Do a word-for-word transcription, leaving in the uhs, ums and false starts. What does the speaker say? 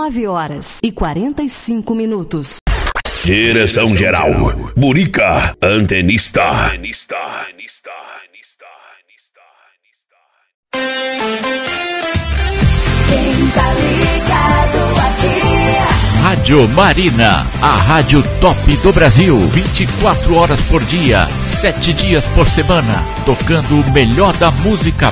nove horas e quarenta e cinco minutos. Direção geral, Burica, antenista. antenista. Quem tá ligado aqui? Rádio Marina, a rádio top do Brasil. vinte e quatro horas por dia, sete dias por semana, tocando o melhor da música